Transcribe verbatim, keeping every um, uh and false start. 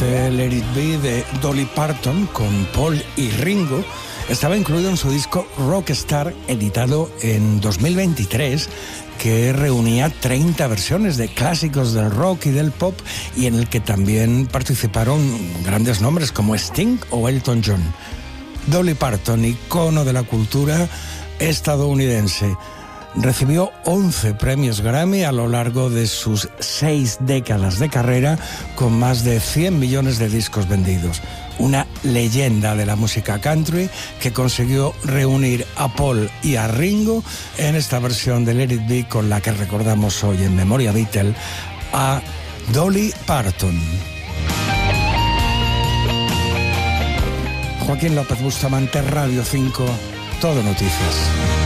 Este Let It Be de Dolly Parton con Paul y Ringo estaba incluido en su disco Rockstar, editado en dos mil veintitrés, que reunía treinta versiones de clásicos del rock y del pop, y en el que también participaron grandes nombres como Sting o Elton John. Dolly Parton, icono de la cultura estadounidense, recibió once premios Grammy a lo largo de sus seis décadas de carrera, con más de cien millones de discos vendidos. Una leyenda de la música country que consiguió reunir a Paul y a Ringo en esta versión de Let It Be, con la que recordamos hoy en Memoria Beatle a Dolly Parton. Joaquín López Bustamante, Radio cinco, Todo Noticias.